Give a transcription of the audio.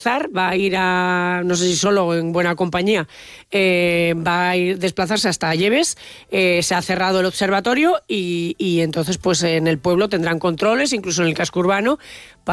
va a ir a, no sé si solo en buena compañía, va a ir desplazarse hasta Lleves. Se ha cerrado el observatorio y entonces pues en el pueblo tendrán controles, incluso en el casco urbano,